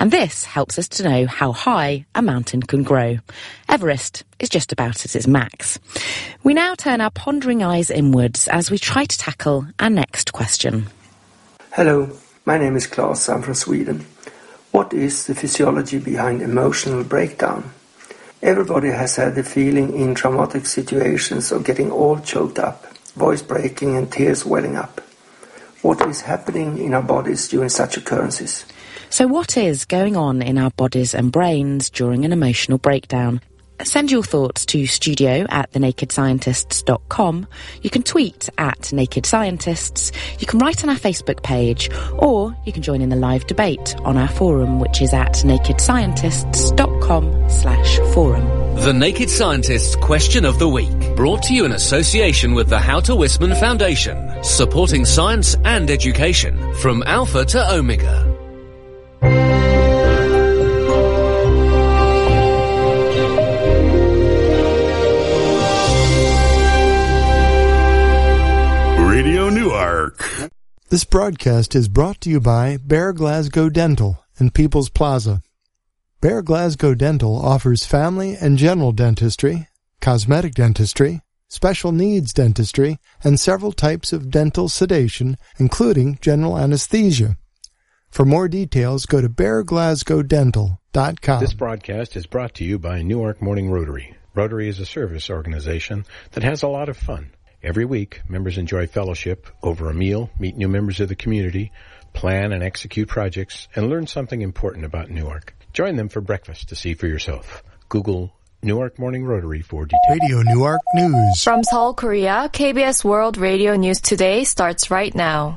And this helps us to know how high a mountain can grow. Everest is just about at its max. We now turn our pondering eyes inwards as we try to tackle our next question. Hello, my name is Claes. I'm from Sweden. What is the physiology behind emotional breakdown? Everybody has had the feeling in traumatic situations of getting all choked up, voice breaking and tears welling up. What is happening in our bodies during such occurrences? So what is going on in our bodies and brains during an emotional breakdown? Send your thoughts to studio@thenakedscientists.com. You can tweet @nakedscientists. You can write on our Facebook page, or you can join in the live debate on our forum, which is at nakedscientists.com/forum. The Naked Scientists Question of the Week, brought to you in association with the Houter Wisman Foundation, supporting science and education from Alpha to Omega. Radio Newark. This broadcast is brought to you by Bear Glasgow Dental in People's Plaza. Bear Glasgow Dental offers family and general dentistry, cosmetic dentistry, special needs dentistry, and several types of dental sedation, including general anesthesia. For more details, go to bearglasgowdental.com. This broadcast is brought to you by Newark Morning Rotary. Rotary is a service organization that has a lot of fun. Every week, members enjoy fellowship over a meal, meet new members of the community, plan and execute projects, and learn something important about Newark. Join them for breakfast to see for yourself. Google Newark Morning Rotary for details. Radio Newark News. From Seoul, Korea, KBS World Radio News Today starts right now.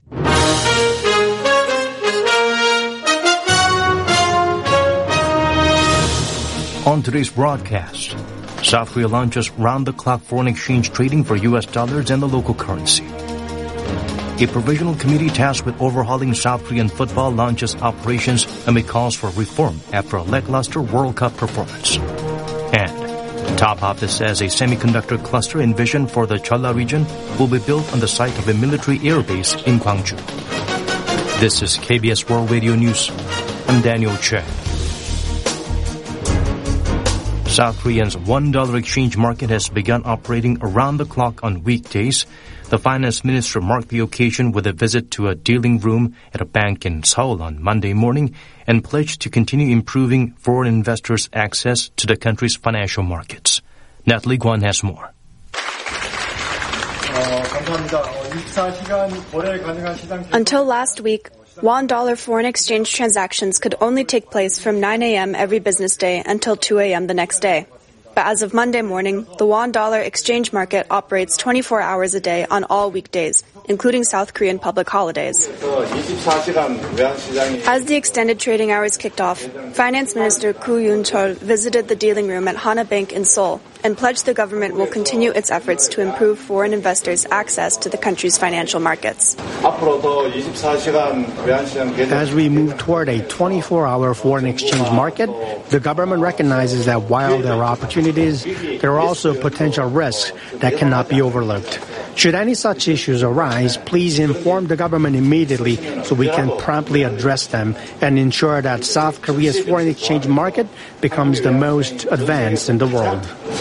On today's broadcast, South Korea launches round-the-clock foreign exchange trading for U.S. dollars and the local currency. A provisional committee tasked with overhauling South Korean football launches operations amid calls for reform after a lackluster World Cup performance. And Top Office says a semiconductor cluster envisioned for the Jeolla region will be built on the site of a military air base in Gwangju. This is KBS World Radio News. I'm Daniel Che. South Korea's $1 exchange market has begun operating around the clock on weekdays. The finance minister marked the occasion with a visit to a dealing room at a bank in Seoul on Monday morning and pledged to continue improving foreign investors' access to the country's financial markets. Natalie Guan has more. Until last week, won-dollar foreign exchange transactions could only take place from 9 a.m. every business day until 2 a.m. the next day. But as of Monday morning, the won-dollar exchange market operates 24 hours a day on all weekdays, including South Korean public holidays. As the extended trading hours kicked off, Finance Minister Koo Yoon-chol visited the dealing room at Hana Bank in Seoul and pledged the government will continue its efforts to improve foreign investors' access to the country's financial markets. As we move toward a 24-hour foreign exchange market, the government recognizes that while there are opportunities, there are also potential risks that cannot be overlooked. Should any such issues arise, please inform the government immediately so we can promptly address them and ensure that South Korea's foreign exchange market becomes the most advanced in the world.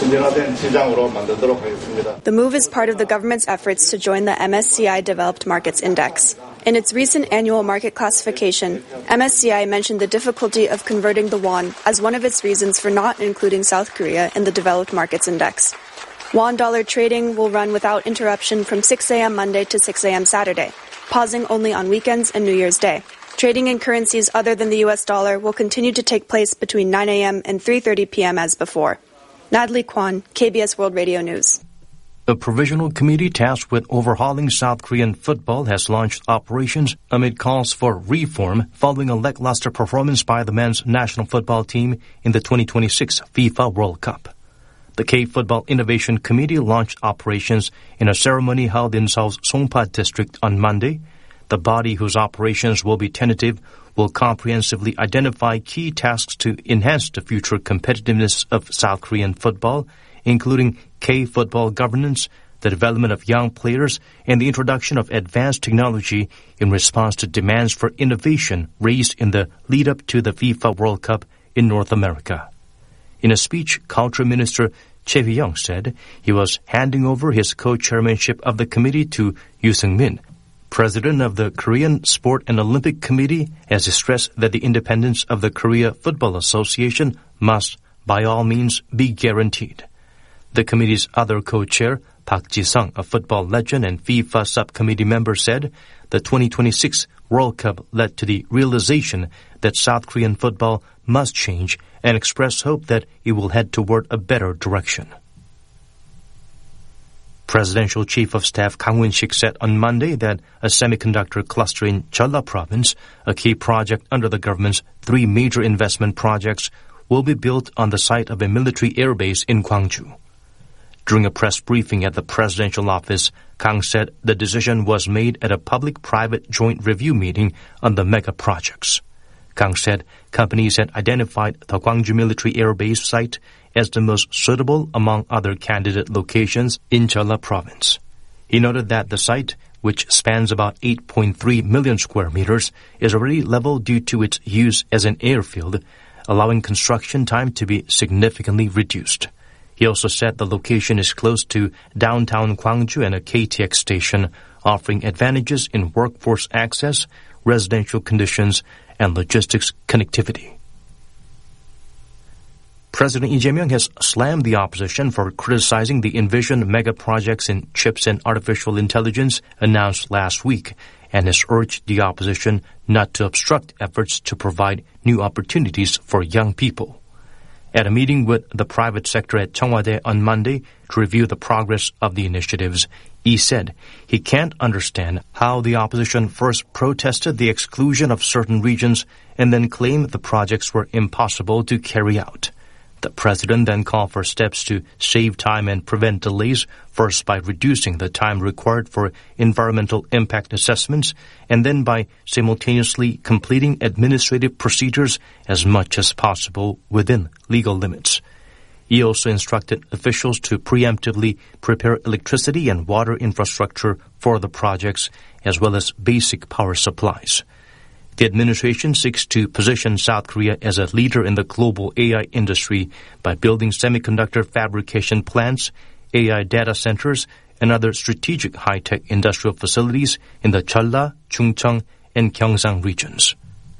The move is part of the government's efforts to join the MSCI Developed Markets Index. In its recent annual market classification, MSCI mentioned the difficulty of converting the won as one of its reasons for not including South Korea in the Developed Markets Index. Won-dollar trading will run without interruption from 6 a.m. Monday to 6 a.m. Saturday, pausing only on weekends and New Year's Day. Trading in currencies other than the U.S. dollar will continue to take place between 9 a.m. and 3:30 p.m. as before. Natalie Kwan, KBS World Radio News. A provisional committee tasked with overhauling South Korean football has launched operations amid calls for reform following a lackluster performance by the men's national football team in the 2026 FIFA World Cup. The K-Football Innovation Committee launched operations in a ceremony held in Seoul's Songpa district on Monday. The body, whose operations will be tentative, will comprehensively identify key tasks to enhance the future competitiveness of South Korean football, including K-football governance, the development of young players, and the introduction of advanced technology in response to demands for innovation raised in the lead-up to the FIFA World Cup in North America. In a speech, Culture Minister Choi Hui-young said he was handing over his co-chairmanship of the committee to Yoo Seung-min, president of the Korean Sport and Olympic Committee, as he stressed that the independence of the Korea Football Association must, by all means, be guaranteed. The committee's other co-chair, Park Ji-sung, a football legend and FIFA subcommittee member, said the 2026 World Cup led to the realization that South Korean football must change and expressed hope that it will head toward a better direction. Presidential Chief of Staff Kang Won-sik said on Monday that a semiconductor cluster in Jeolla Province, a key project under the government's 3 major investment projects, will be built on the site of a military airbase in Gwangju. During a press briefing at the presidential office, Kang said the decision was made at a public-private joint review meeting on the mega projects. Kang said companies had identified the Gwangju military air base site as the most suitable among other candidate locations in Jeolla Province. He noted that the site, which spans about 8.3 million square meters, is already level due to its use as an airfield, allowing construction time to be significantly reduced. He also said the location is close to downtown Gwangju and a KTX station, offering advantages in workforce access, residential conditions, and logistics connectivity. President Lee Jae-myung has slammed the opposition for criticizing the envisioned mega projects in chips and artificial intelligence announced last week, and has urged the opposition not to obstruct efforts to provide new opportunities for young people. At a meeting with the private sector at Cheongwade on Monday to review the progress of the initiatives, Lee said he can't understand how the opposition first protested the exclusion of certain regions and then claimed the projects were impossible to carry out. The president then called for steps to save time and prevent delays, first by reducing the time required for environmental impact assessments, and then by simultaneously completing administrative procedures as much as possible within legal limits. He also instructed officials to preemptively prepare electricity and water infrastructure for the projects, as well as basic power supplies. The administration seeks to position South Korea as a leader in the global AI industry by building semiconductor fabrication plants, AI data centers, and other strategic high-tech industrial facilities in the Jeolla, Chungcheong, and Gyeongsang regions.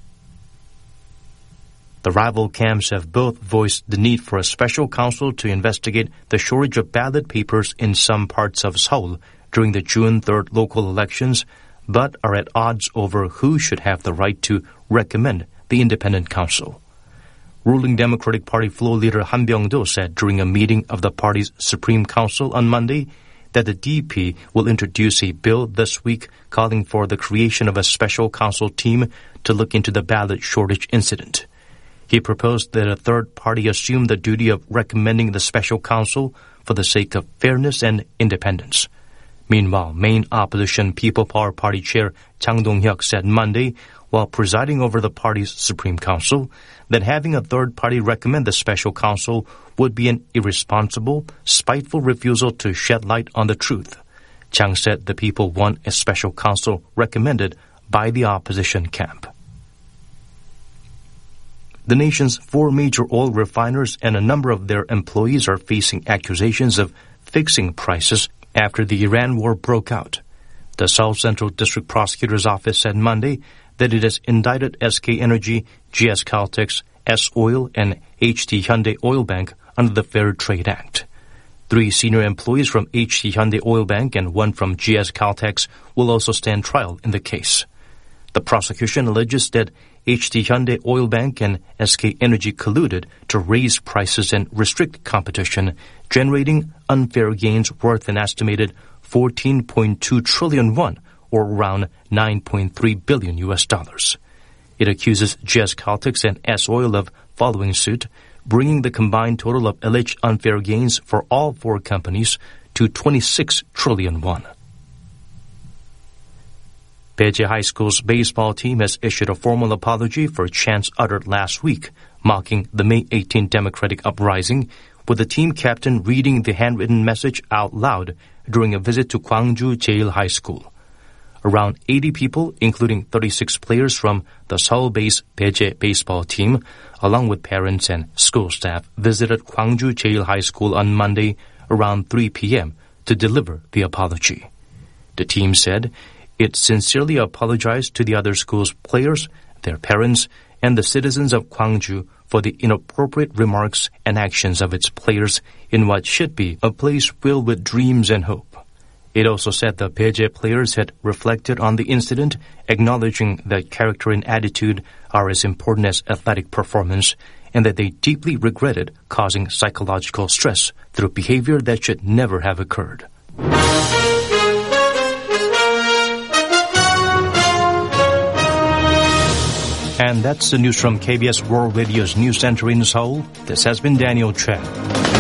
The rival camps have both voiced the need for a special counsel to investigate the shortage of ballot papers in some parts of Seoul during the June 3rd local elections, but are at odds over who should have the right to recommend the independent counsel. Ruling Democratic Party floor leader Han Byung-do said during a meeting of the party's Supreme Council on Monday that the DP will introduce a bill this week calling for the creation of a special counsel team to look into the ballot shortage incident. He proposed that a third party assume the duty of recommending the special counsel for the sake of fairness and independence. Meanwhile, main opposition People Power Party chair Chang Dong-hyuk said Monday, while presiding over the party's Supreme Council, that having a third party recommend the special counsel would be an irresponsible, spiteful refusal to shed light on the truth. Chang said the people want a special counsel recommended by the opposition camp. The nation's 4 major oil refiners and a number of their employees are facing accusations of fixing prices after the Iran war broke out. The Seoul Central District Prosecutor's Office said Monday that it has indicted SK Energy, GS Caltex, S-Oil, and HT Hyundai Oil Bank under the Fair Trade Act. 3 senior employees from HT Hyundai Oil Bank and 1 from GS Caltex will also stand trial in the case. The prosecution alleges that HT Hyundai Oil Bank and SK Energy colluded to raise prices and restrict competition, generating unfair gains worth an estimated 14.2 trillion won, or around $9.3 billion. It accuses GS Caltex and S-Oil of following suit, bringing the combined total of alleged unfair gains for all 4 companies to 26 trillion won. Daeje High School's baseball team has issued a formal apology for chants uttered last week, mocking the May 18 Democratic uprising, with the team captain reading the handwritten message out loud during a visit to Gwangju Jeil High School. Around 80 people, including 36 players from the Seoul-based Baejae baseball team, along with parents and school staff, visited Gwangju Jeil High School on Monday around 3 p.m. to deliver the apology. The team said it sincerely apologized to the other school's players, their parents, and the citizens of Gwangju for the inappropriate remarks and actions of its players in what should be a place filled with dreams and hope. It also said the Baejae players had reflected on the incident, acknowledging that character and attitude are as important as athletic performance, and that they deeply regretted causing psychological stress through behavior that should never have occurred. And that's the news from KBS World Radio's News Center in Seoul. This has been Daniel Chen.